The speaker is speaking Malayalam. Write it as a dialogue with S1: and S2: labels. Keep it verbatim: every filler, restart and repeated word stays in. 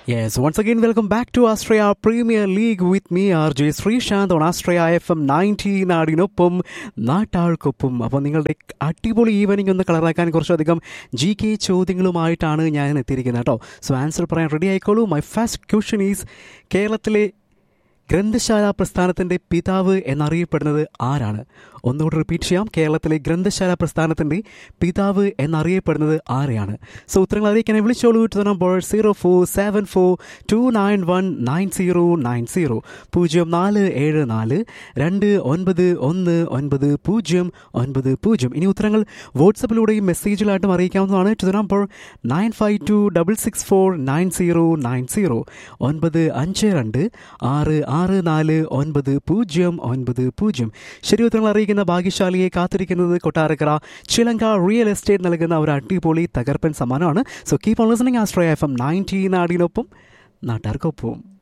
S1: Yes, once again, welcome back to Australia Premier League with me, R J Srishant on Australia F M ninety നാടിനൊപ്പം നാട്ടാൾക്കൊപ്പം. അപ്പോൾ നിങ്ങളുടെ അടിപൊളി ഈവനിങ് ഒന്ന് കളറാക്കാൻ കുറച്ചധികം ജി കെ ചോദ്യങ്ങളുമായിട്ടാണ് ഞാൻ എത്തിയിരിക്കുന്നത് കേട്ടോ. സോ ആൻസർ പറയാൻ ready ആയിക്കോളൂ. My first question is, കേരളത്തിലെ ഗ്രന്ഥശാല പ്രസ്ഥാനത്തിൻ്റെ പിതാവ് എന്നറിയപ്പെടുന്നത് ആരാണ്? ഒന്നുകൂടി റിപ്പീറ്റ് ചെയ്യാം. കേരളത്തിലെ ഗ്രന്ഥശാല പ്രസ്ഥാനത്തിൻ്റെ പിതാവ് എന്നറിയപ്പെടുന്നത് ആരെയാണ്? സോ ഉത്തരങ്ങൾ അറിയിക്കാൻ വിളിച്ചോളൂ to the number zero four seven four to nine one nine zero nine zero പൂജ്യം നാല് ഏഴ് നാല് രണ്ട് ഒൻപത് ഒന്ന് ഒൻപത് പൂജ്യം ഒൻപത് പൂജ്യം. ഇനി ഉത്തരങ്ങൾ വാട്സപ്പിലൂടെയും മെസ്സേജിലായിട്ടും അറിയിക്കാവുന്നതാണ്. To the number nine five to double six four nine zero nine zero ഒൻപത് അഞ്ച് രണ്ട് ആറ് ആറ് നാല് ഒൻപത് പൂജ്യം ഒൻപത് പൂജ്യം. ശരി ഉത്തരങ്ങൾ അറിയിക്കുന്ന ഭാഗ്യശാലിയെ കാത്തിരിക്കുന്നത് കൊട്ടാരക്കര ചിലങ്ക റിയൽ എസ്റ്റേറ്റ് നൽകുന്ന ഒരു അടിപൊളി തകർപ്പൻ സമ്മാനമാണ്. So keep on listening Australia F M ninety നാടിനൊപ്പം നാട്ടാർക്കൊപ്പം.